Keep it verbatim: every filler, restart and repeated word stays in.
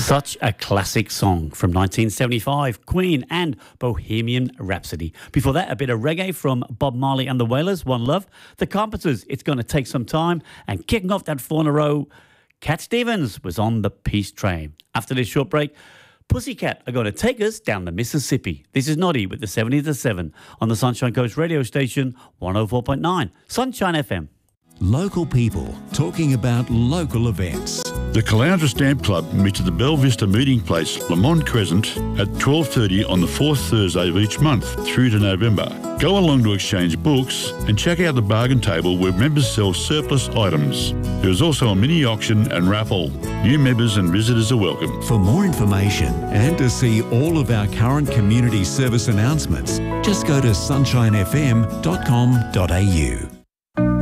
Such a classic song from nineteen seventy-five, Queen and Bohemian Rhapsody. Before that, a bit of reggae from Bob Marley and the Wailers, One Love. The Carpenters, It's Gonna Take Some Time. And kicking off that four in a row, Cat Stevens was on the Peace Train. After this short break, Pussycat are going to take us down the Mississippi. This is Noddy with the seventy to seven on the Sunshine Coast radio station, one oh four point nine, Sunshine F M. Local people talking about local events. The Caloundra Stamp Club meets at the Belle Vista Meeting Place, Lamont Crescent, at twelve thirty on the fourth Thursday of each month through to November. Go along to exchange books and check out the bargain table where members sell surplus items. There is also a mini auction and raffle. New members and visitors are welcome. For more information and to see all of our current community service announcements, just go to sunshine f m dot com dot a u.